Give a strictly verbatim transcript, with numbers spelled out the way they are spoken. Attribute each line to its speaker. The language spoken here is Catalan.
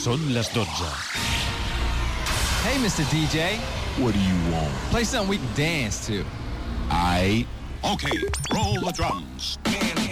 Speaker 1: Són les dotze.
Speaker 2: Hey, mister D J.
Speaker 3: What do you want?
Speaker 2: Play something we can dance to.
Speaker 3: I.
Speaker 4: Okay, roll the drums.